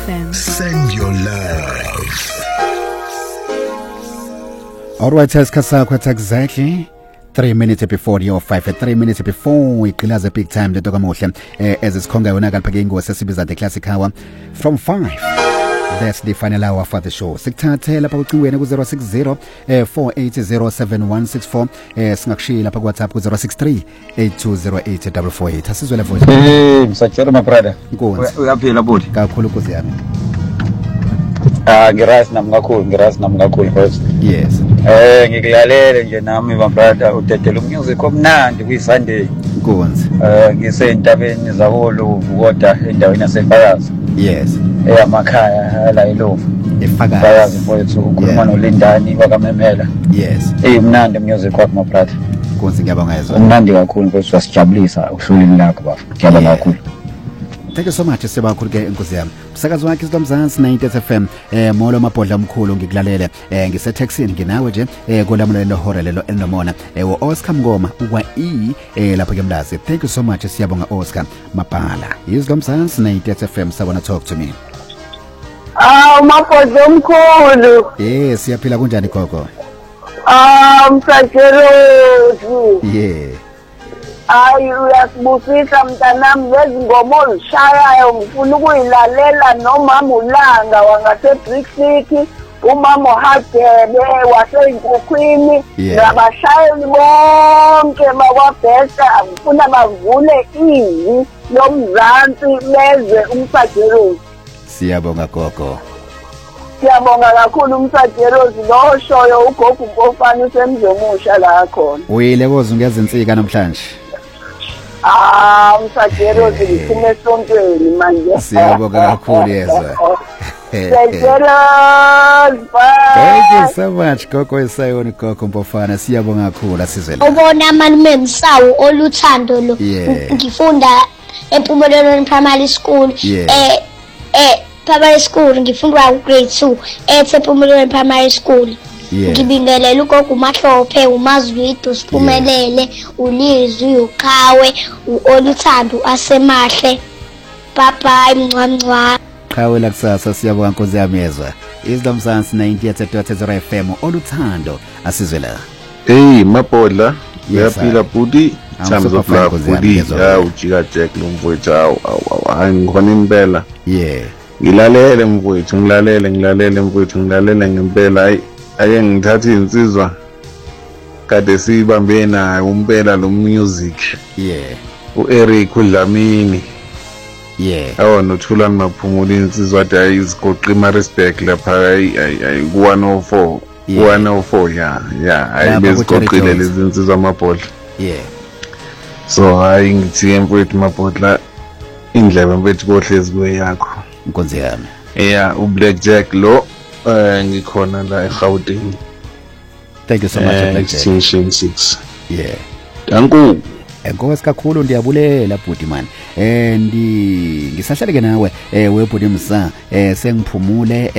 FM. Send your love. Alright, Kasakwa, exactly 3 minutes before your 5 at 3 minutes before iqhilaza big time le tokamuhle as isikhonga yona kalphake ingosi esibiza the classic hour from 5. That's the final hour for the show. Sikuthathe lapha ucingweni ku 060 4807164 singakushila lapha ku WhatsApp ku 063 8208 asizwe la voice. Msachero my brother. Nkonzi. Uyaphila bodi. Kakhulu Nkosi yami. Ngirazi nami kakhulu first. Yes. Ngikulalele nje nami my brother udedela umusic omnandi kuyiSunday. Nkonzi. Ngisentabeni zakoLovu kodwa endaweni yaseFakazi. Yes. Emakhaya la eLovu. Efakazi mfowethu ukhuluma noLindani bakamemela. Yes. Mnandi music wakho my brother. Nkonzi ngiyabonga yezwa. Mnandi kakhulu mfowethu wasijabulisa uhlulini lakho bafu. Ngiyabonga kakhulu. Thank you so much sibakhulu ke Nkosi yami. Umsakazo wakhe sinomzansi 90 FM molo mabhodla omkhulu ngikulalele ngisetaxini nginawe nje kolamulelo hora lelo enomona Oscar Mngoma ukwa lapha ke Mlazi. Thank you so much siyabonga Oscar Mapala. Izomzansi 90 FM sabona talk to me. Mabhodla omkhulu. Yes siyaphila kunjani gogo? Msajelo. Yeah. Uyasibusisa mntanami lezi ngoma ozishayayo ngifuna ukuyilalela nomama uLanga wangase City, umama uHadebe waseyinkukhwini nabashayeli bonke bakwaBesta ngifuna bavule izwi lomzansi leze umsajelo. Siyabonga gogo. Siyabonga kakhulu umsajelo lo shoyo ugogo Nkofani usemzomusha la khona. Uyile koze ngiyazinsika namhlanje. Msajelo ziphume sontweni manje. Siyabonga kakhulu yezwa. Thank you so much gogo Isayoni gogo Mpofana siyabonga kakhulu asizwele. Ubona malume Msawu oluthando lo. Ngifunda eMpumelelo Primary School. Primary School ngifunda grade 2 eMpumelelo Primary School. Ngibingelela ugogo uMahlophe uMazwidi Siphumelele uLizwi uQhawe uOluthando asemahle bye mncwancwa Qhawe la kusasa siyabonga Nkosi yami yezwa izomzansi 90.0 FM Oluthando asizwe la mabhodla uyaphila budi times of love budi ujika Jack lo mfowethu angikhona impela ngilalele mfowethu ngilalele mfowethu ngilalele ngempela ake ngithatha insizwa kade sibambe nayo umpela lo music uEric uDlamini noThulani Maphumula insizwa ade ayizigoqa iMaritzburg lapha ku 104 ayibezigoqile lezi insizwa amabhodla so hayi ngithi mfowethu mabhodla indlebe mfowethu kohlezi kweyakho Nkonzi yami uBlack Jack lo ngikhona la eGauteng. Thank you so much Black Jack. 6 Danku Enkosi kakhulu ndiyabulela bhuti man ngisahlaleke nawe webhuti Msa sengiphumule